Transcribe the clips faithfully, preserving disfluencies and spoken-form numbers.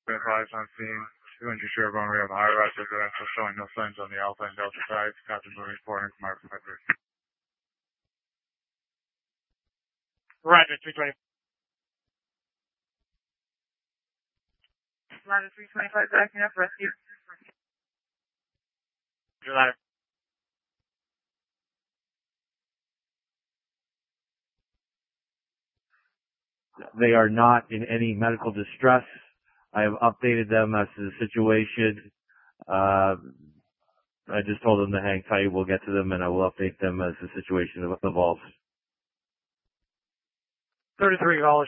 Advised on scene, two hundred share runway of high-rise residential showing no signs on the Alpha and Delta sides. Captain moving forward and mark from my first. Roger, three twenty. Roger, three twenty-five, backing up, rescue. Roger, ladder. They are not in any medical distress. I have updated them as to the situation. Uh, I just told them to hang tight. We'll get to them, and I will update them as the situation evolves. thirty-three dollars.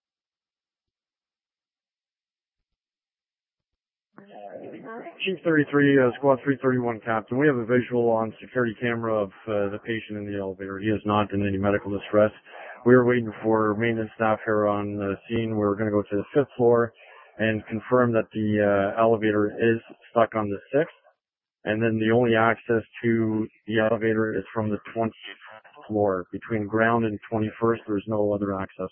Chief thirty-three, uh, Squad three thirty-one, Captain. We have a visual on security camera of uh, the patient in the elevator. He is not in any medical distress. We are waiting for maintenance staff here on the scene. We're going to go to the fifth floor and confirm that the uh, elevator is stuck on the sixth. And then the only access to the elevator is from the twentieth floor. Between ground and twenty-first, there's no other access.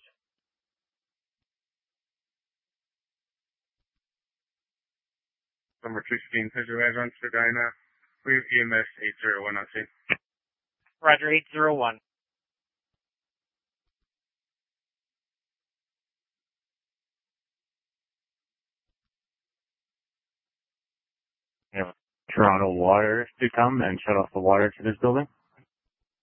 Number sixteen, visualize on Spadina. We have E M S eight zero one on scene. Roger, eight zero one. We have Toronto Water to come and shut off the water to this building.